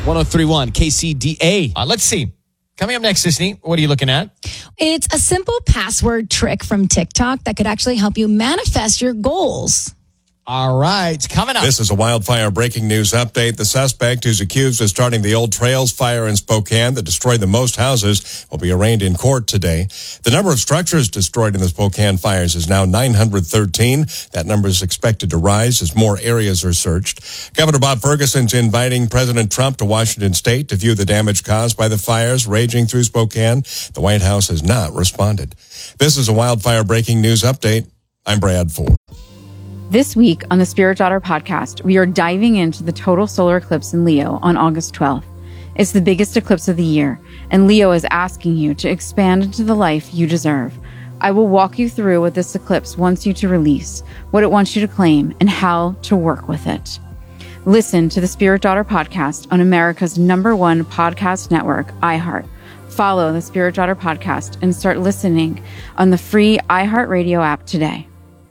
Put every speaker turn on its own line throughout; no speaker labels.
103.1 KCDA.
Let's see. Coming up next, Sisney, what are you looking at?
It's a simple password trick from TikTok that could actually help you manifest your goals.
All right, coming up.
This is a wildfire breaking news update. The suspect who's accused of starting the Old Trails fire in Spokane that destroyed the most houses will be arraigned in court today. The number of structures destroyed in the Spokane fires is now 913. That number is expected to rise as more areas are searched. Governor Bob Ferguson's inviting President Trump to Washington State to view the damage caused by the fires raging through Spokane. The White House has not responded. This is a wildfire breaking news update. I'm Brad Ford.
This week on the Spirit Daughter podcast, we are diving into the total solar eclipse in Leo on August 12th. It's the biggest eclipse of the year, and Leo is asking you to expand into the life you deserve. I will walk you through what this eclipse wants you to release, what it wants you to claim, and how to work with it. Listen to the Spirit Daughter podcast on America's #1 podcast network, iHeart. Follow the Spirit Daughter podcast and start listening on the free iHeartRadio app today.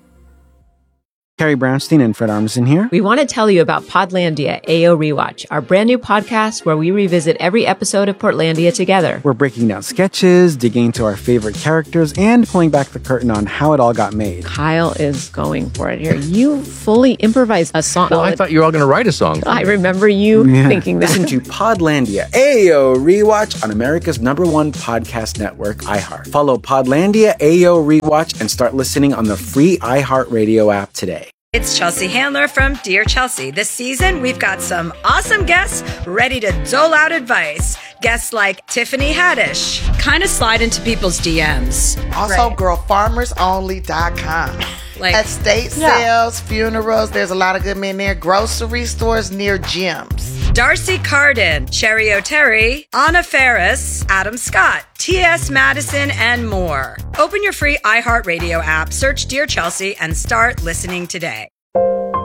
Carrie Brownstein and Fred Armisen here.
We want to tell you about Podlandia AO Rewatch, our brand new podcast where we revisit every episode of Portlandia together.
We're breaking down sketches, digging into our favorite characters, and pulling back the curtain on how it all got made.
Kyle is going for it here. You fully improvised a song.
Well, I thought you were all going to write a song.
I remember you thinking that.
Listen to Podlandia AO Rewatch on America's #1 podcast network, iHeart. Follow Podlandia AO Rewatch and start listening on the free iHeartRadio app today.
It's Chelsea Handler from Dear Chelsea. This season, we've got some awesome guests ready to dole out advice. Guests like Tiffany Haddish. Kind of slide into people's DMs.
Also, girlfarmersonly.com.
Like
estate sales, funerals. There's a lot of good men there. Grocery stores near gyms.
Darcy Carden, Sherry O'Terry, Anna Ferris, Adam Scott, T.S. Madison, and more. Open your free iHeartRadio app, search Dear Chelsea, and start listening today.